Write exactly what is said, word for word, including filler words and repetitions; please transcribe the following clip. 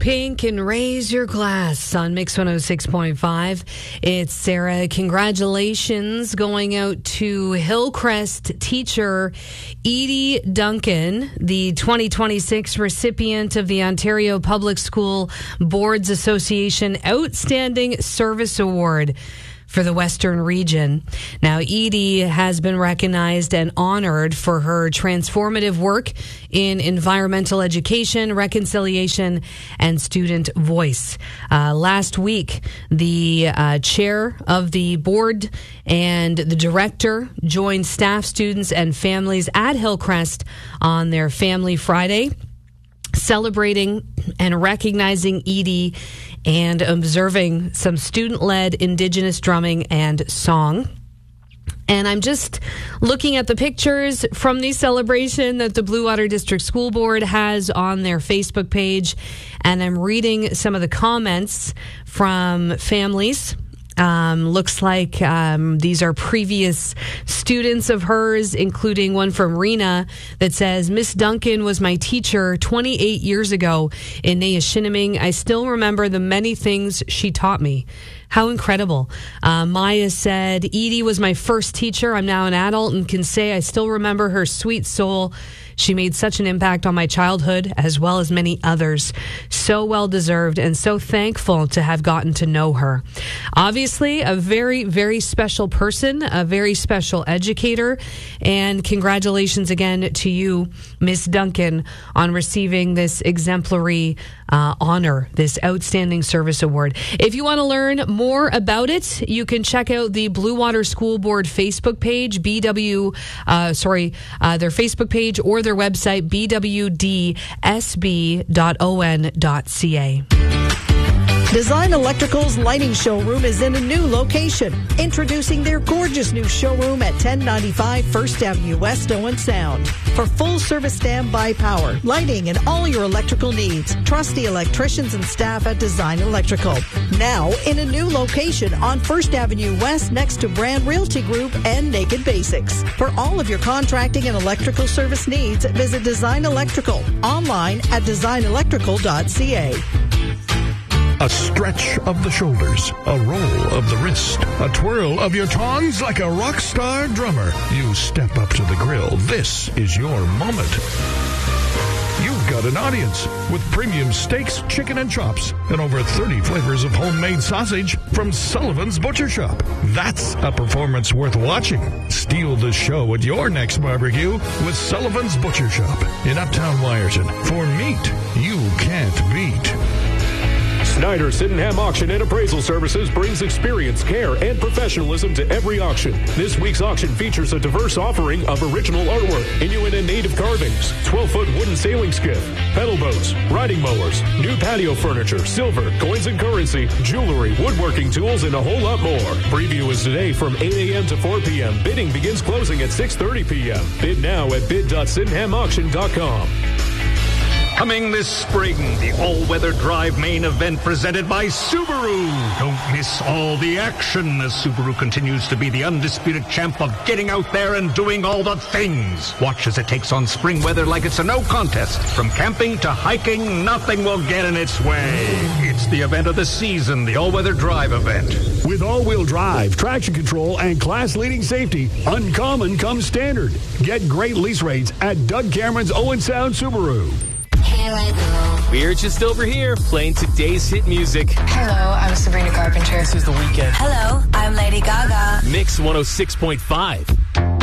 Pink and Raise Your Glass on Mix one oh six point five. It's Sarah. Congratulations going out to Hillcrest teacher Edie Duncan, the twenty twenty-six recipient of the Ontario Public School Boards Association Outstanding Service Award for the Western region. Now, Edie has been recognized and honored for her transformative work in environmental education, reconciliation, and student voice. Uh, last week, the uh, chair of the board and the director joined staff, students, and families at Hillcrest on their Family Friday, celebrating and recognizing Edie and observing some student-led Indigenous drumming and song. And I'm just looking at the pictures from the celebration that the Blue Water District School Board has on their Facebook page, and I'm reading some of the comments from families. Um, looks like um, these are previous students of hers, including one from Rena that says, Miss Duncan was my teacher twenty-eight years ago in Nayashinaming. I still remember the many things she taught me. How incredible. Uh, Maya said, Edie was my first teacher. I'm now an adult and can say I still remember her sweet soul. She made such an impact on my childhood as well as many others. So well deserved and so thankful to have gotten to know her. Obviously, a very, very special person, a very special educator. And congratulations again to you, Miss Duncan, on receiving this exemplary uh, honor, this Outstanding Service Award. If you want to learn more about it, you can check out the Blue Water School Board Facebook page, B W, uh, sorry, uh, their Facebook page or their website, b w d s b dot o n dot c a. Design Electrical's lighting showroom is in a new location. Introducing their gorgeous new showroom at ten ninety-five First Avenue West, Owen Sound. For full service standby power, lighting, and all your electrical needs, trust the electricians and staff at Design Electrical. Now in a new location on First Avenue West next to Brand Realty Group and Naked Basics. For all of your contracting and electrical service needs, visit Design Electrical online at design electrical dot c a. A stretch of the shoulders, a roll of the wrist, a twirl of your tongs like a rock star drummer. You step up to the grill. This is your moment. You've got an audience with premium steaks, chicken, and chops, and over thirty flavors of homemade sausage from Sullivan's Butcher Shop. That's a performance worth watching. Steal the show at your next barbecue with Sullivan's Butcher Shop in Uptown Wyerton. For meat you can't beat. Snyder Sydenham Auction and Appraisal Services brings experience, care, and professionalism to every auction. This week's auction features a diverse offering of original artwork, Inuit and native carvings, twelve-foot wooden sailing skiff, pedal boats, riding mowers, new patio furniture, silver, coins and currency, jewelry, woodworking tools, and a whole lot more. Preview is today from eight a.m. to four p.m. Bidding begins closing at six thirty p.m. Bid now at bid dot sydenham auction dot com. Coming this spring, the all-weather drive main event presented by Subaru. Don't miss all the action as Subaru continues to be the undisputed champ of getting out there and doing all the things. Watch as it takes on spring weather like it's a no contest. From camping to hiking, nothing will get in its way. It's the event of the season, the all-weather drive event. With all-wheel drive, traction control, and class-leading safety, uncommon comes standard. Get great lease rates at Doug Cameron's Owen Sound Subaru. We're just over here playing today's hit music. Hello, I'm Sabrina Carpenter. This is The Weeknd. Hello, I'm Lady Gaga. Mix one oh six point five.